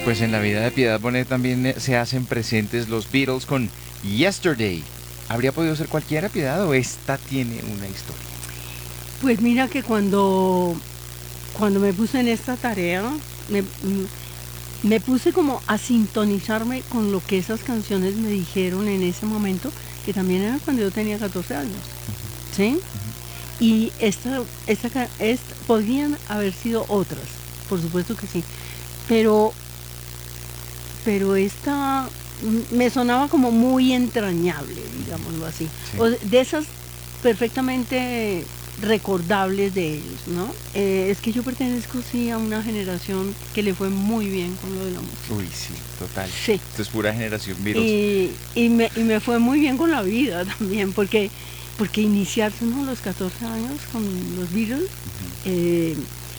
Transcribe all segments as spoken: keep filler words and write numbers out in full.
Pues en la vida de Piedad Bonet también eh, se hacen presentes los Beatles con Yesterday. ¿Habría podido ser cualquiera, Piedad, o esta tiene una historia? Pues mira que cuando, cuando me puse en esta tarea, me, mm, me puse como a sintonizarme con lo que esas canciones me dijeron en ese momento, que también era cuando yo tenía catorce años, ¿sí? Y esta, esta, ca- esta- podrían haber sido otras, por supuesto que sí, pero, pero esta mm, me sonaba como muy entrañable, digámoslo así, Sí. o de de esas perfectamente recordables de ellos, ¿no? Eh, es que yo pertenezco sí a una generación que le fue muy bien con lo de la música. Uy, sí, total. Sí. Esto es pura generación Beatles. Y, y, me, y me fue muy bien con la vida también, porque, porque iniciarse uno a los catorce años con los Beatles, eh,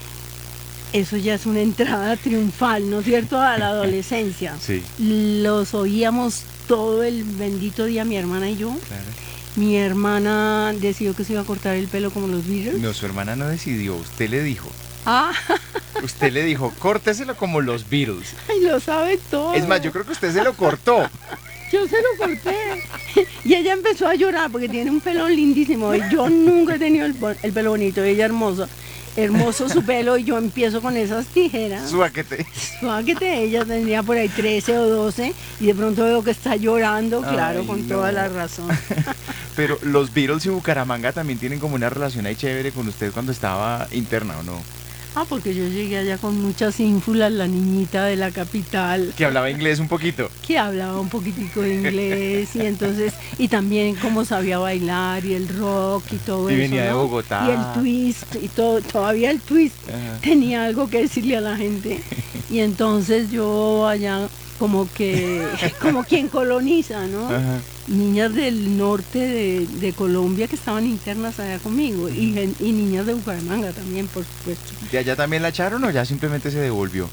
eso ya es una entrada triunfal, ¿no es cierto?, a la adolescencia. Sí, Los oíamos todo el bendito día, mi hermana y yo. claro. Mi hermana decidió que se iba a cortar el pelo como los Beatles. No, su hermana no decidió, usted le dijo. Ah, Usted le dijo, córteselo como los Beatles. ay, lo sabe todo. Es más, yo creo que usted se lo cortó. Yo se lo corté. Y ella empezó a llorar porque tiene un pelo lindísimo. Y yo nunca he tenido el, bo- el pelo bonito. Ella hermosa. Hermoso su pelo. Y yo empiezo con esas tijeras. Su baquete. Suave que te- ella tendría por ahí trece o doce. Y de pronto veo que está llorando. Claro, Ay, con no. toda la razón. Pero los Beatles y Bucaramanga también tienen como una relación ahí chévere con usted cuando estaba interna, ¿o no? Ah, porque yo llegué allá con muchas ínfulas, la niñita de la capital, Que hablaba inglés un poquito. que hablaba un poquitico de inglés y entonces, y también cómo sabía bailar y el rock y todo Y eso, venía de ¿no? Bogotá. Y el twist y todo, todavía el twist Ajá. tenía algo que decirle a la gente. Y entonces yo allá como que, como quien coloniza, ¿no? Ajá. Niñas del norte de, de Colombia que estaban internas allá conmigo y, gen- y niñas de Bucaramanga también, por supuesto. ¿De allá también la echaron o ya simplemente se devolvió?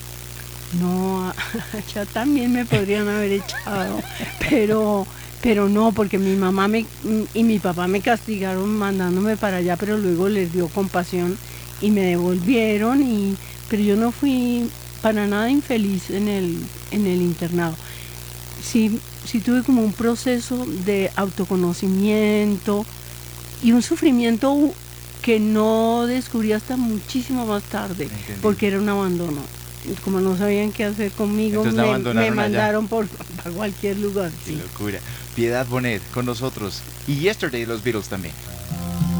No, ya también me podrían haber echado, pero, pero no, porque mi mamá me, y mi papá me castigaron mandándome para allá, pero luego les dio compasión y me devolvieron, y, pero yo no fui para nada infeliz en el, en el internado. Sí, sí tuve como un proceso de autoconocimiento y un sufrimiento que no descubrí hasta muchísimo más tarde, Entendí. porque era un abandono. Como no sabían qué hacer conmigo, Entonces la me, me abandonaron allá. mandaron por, para cualquier lugar. Qué Sí. locura. Piedad Bonet con nosotros. Y Yesterday los Beatles también.